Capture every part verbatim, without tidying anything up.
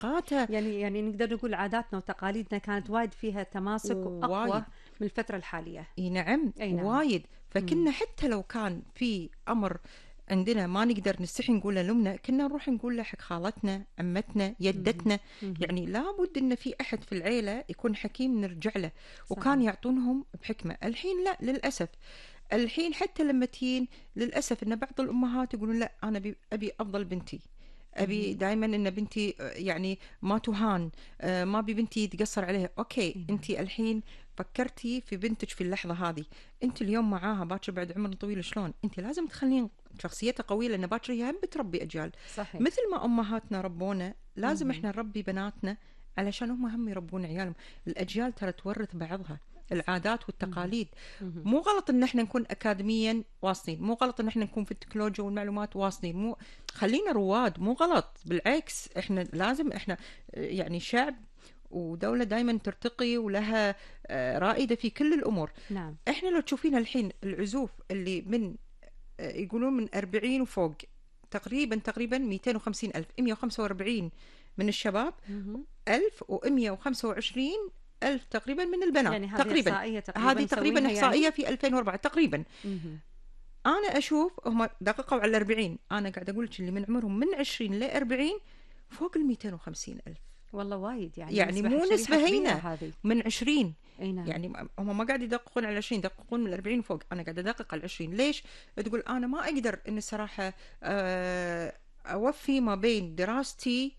مؤقته. يعني يعني نقدر نقول عاداتنا وتقاليدنا كانت وايد فيها تماسك وأقوى وايد. من الفترة الحالية. اي نعم. أي نعم. وايد. فكنا مم. حتى لو كان في امر عندنا ما نقدر نستحي نقوله لأمنا، كنا نروح نقول حق خالتنا، عمتنا، يدتنا. مهم. يعني لابد ان في احد في العيله يكون حكيم نرجع له، وكان صحيح. يعطونهم بحكمه. الحين لا، للاسف. الحين حتى لما تين للاسف ان بعض الامهات يقولون لا انا بي- ابي افضل بنتي، ابي مهم. دائما ان بنتي آه، يعني ما تهان، آه، ما ابي بنتي تقصر عليها. اوكي، نعم. انت الحين فكرتي في بنتك في اللحظه هذه، انت اليوم معاها، باكر بعد عمر طويل شلون انت لازم تخلين شخصيتها قويه، لان باكر هي هم بتربي اجيال. صحيح. مثل ما امهاتنا ربونا لازم مهم. احنا نربي بناتنا علشان هم هم يربون عيالهم. الاجيال ترى تورث بعضها العادات مهم. والتقاليد. مهم. مو غلط ان احنا نكون اكاديميا واصلين، مو غلط ان احنا نكون في التكنولوجيا والمعلومات واصلين، مو خلينا رواد، مو غلط، بالعكس احنا لازم، احنا آه، يعني شعب ودولة دائما ترتقي ولها آه، رائدة في كل الأمور. نعم. احنا لو تشوفين الحين العزوف اللي من آه، يقولون من أربعين وفوق، تقريبا تقريبا مئتين وخمسين ألف، مئة وخمسة وأربعين من الشباب، مهم. ألف ومئة وخمسة وعشرين ألف تقريبا من البنات. يعني هذه تقريبا إحصائية تقريبا هذه تقريبا مسوينها إحصائية يعني. في ألفين وأربعة تقريبا. مهم. أنا أشوف هم دققوا على الأربعين، أنا قاعد أقول لك اللي من عمرهم من عشرين ل أربعين فوق ال مئتين وخمسين ألف. والله وايد يعني، يعني نسبة مو شريحة نسبة كبيرة هينة هذه. من عشرين. اي نعم. يعني هم ما قاعد يدققون على عشرين، يدققون من الأربعين وفوق. أنا قاعد أدقق على عشرين. ليش؟ تقول أنا ما أقدر إن الصراحة آه، أوفي ما بين دراستي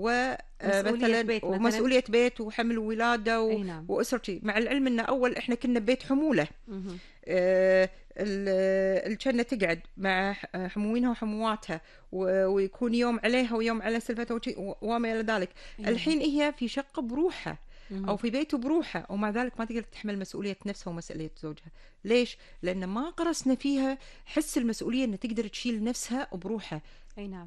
مسؤولية ومثلا بيت مثلا. ومسؤولية بيت وحمل وولادة و- اي نعم. وأسرتي، مع العلم أن أول إحنا كنا بيت حمولة. مهم. آه، ال- الجنة تقعد مع ح- حموينها وحمواتها، و- ويكون يوم عليها ويوم على سلفتها وشي- و- وما إلى ذلك. اي نعم. الحين هي في شقة بروحها أو مهم. في بيته بروحها، ومع ذلك ما تقدر تحمل مسؤولية نفسها ومسؤولية زوجها. ليش؟ لأن ما غرسنا فيها حس المسؤولية أن تقدر تشيل نفسها بروحها. اي نعم.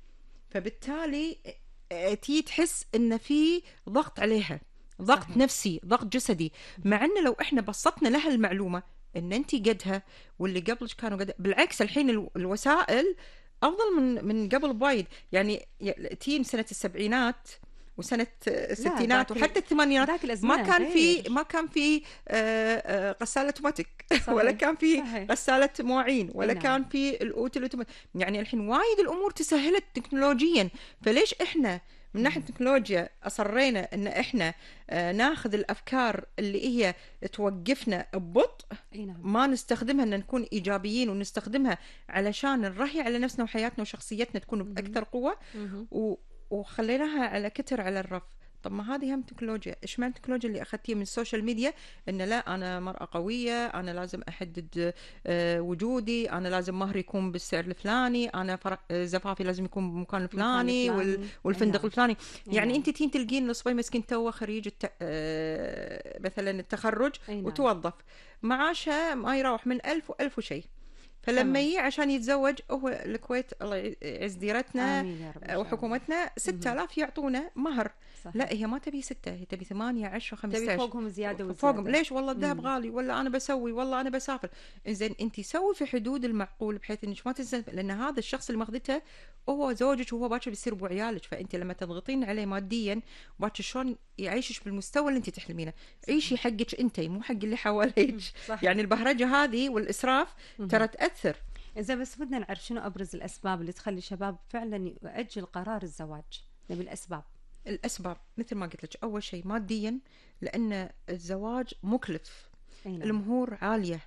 فبالتالي آه، تي تحس ان في ضغط عليها، ضغط صحيح. نفسي، ضغط جسدي. مع ان لو احنا بسطنا لها المعلومه ان انت قدها واللي قبلك كانوا قد، بالعكس الحين الو- الوسائل افضل من من قبل بوايد. يعني ي- تيم سنه السبعينات وسنه الستينات ذاك وحتى الثمانينات ذاك ما الأزمان كان في غير. ما كان في آه، آه، غساله اوتوماتيك ولا صحيح. كان في صحيح. غساله مواعين ولا اي نعم. كان في الاوتو الأوتوماتيك. يعني الحين وايد الامور تسهلت تكنولوجيا. فليش احنا من ناحيه مم. التكنولوجيا اصرينا ان احنا آه، ناخذ الافكار اللي هي توقفنا ببطء، اي نعم. ما نستخدمها ان نكون ايجابيين، ونستخدمها علشان نرهي على نفسنا وحياتنا وشخصيتنا تكون مهم. باكثر قوه، مهم. و... وخليناها على كتر على الرف. طب ما هذه هم تكنولوجيا. ايش معنى التكنولوجيا اللي اخذتيها من السوشيال ميديا؟ ان لا انا مرأة قوية، انا لازم احدد آه، وجودي، انا لازم مهري يكون بالسعر الفلاني، انا فرح آه، زفافي لازم يكون بالمكان مكان الفلاني وال... الفلاني. اي والفندق نعم. الفلاني. اي يعني نعم. انت تين تلقين الصبي مسكين توه خريج الت... آه، مثلا التخرج اي نعم. وتوظف، معاشه ما يروح من ألف وألف وشيء. فلما تمام. يجي عشان يتزوج، هو الكويت الله يعز ديرتنا امين يا رب ان شاء الله. وحكومتنا ستة مهم. آلاف يعطونا مهر. صحيح. لا هي ما تبي ستة، هي تبي ثمانية عشرة خمسة تبي عشر فوقهم زيادة فوقهم. وزيادة. ليش؟ والله الذهب مم. غالي، ولا انا بسوي، والله انا بسافر. زين انت سوي في حدود المعقول بحيث انك ما تنزل، لان هذا الشخص اللي ماخذته هو زوجك وهو باكر بيصير ابو عيالك. فانت لما تضغطين عليه ماديا باكر شلون يعيشش بالمستوى اللي انت تحلمينه؟ عيشي حقك انت مو حق اللي حواليك. صحيح. يعني البهرجه هذه والاسراف ترى تاثر. إذا بس بدنا نعرف شنو أبرز الأسباب اللي تخلي الشباب فعلا يؤجل قرار الزواج، نبي الأسباب. الأسباب مثل ما قلت لك، أول شيء ماديا، لأن الزواج مكلف، أي نعم. المهور عالية،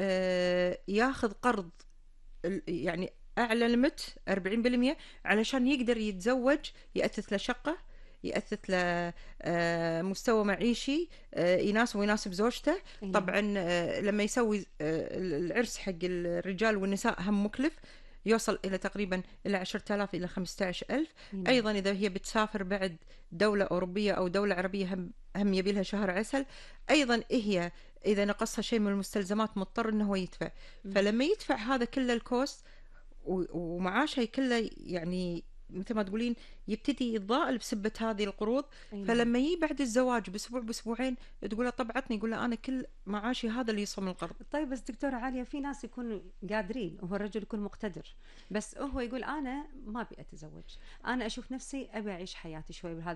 آه ياخذ قرض ال- يعني أعلى لمت أربعين بالمئة علشان يقدر يتزوج، يأثث له شقة، يأثث له آه مستوى معيشي آه يناسب ويناسب زوجته. أي نعم. طبعا آه لما يسوي آه العرس حق الرجال والنساء هم مكلف، يوصل إلى تقريبا إلى عشرة آلاف إلى خمسة عشر ألف. أي نعم. أيضا إذا هي بتسافر بعد دولة أوروبية أو دولة عربية هم هم يبي لها شهر عسل. أيضا هي إذا نقصها شيء من المستلزمات مضطر إنه هو يدفع. مم. فلما يدفع هذا كله الكوست و- ومعاشه كله، يعني مثل ما تقولين يبتدي يتضاءل بسبة هذه القروض. أي نعم. فلما يجي بعد الزواج بأسبوع بأسبوعين تقول له طب عطني، يقول له أنا كل معاشي هذا اللي يصوم القرض. طيب بس دكتورة عالية، في ناس يكونوا قادرين وهو الرجل يكون مقتدر، بس هو يقول أنا ما أبي أتزوج، أنا أشوف نفسي أبي أعيش حياتي شوي بهذا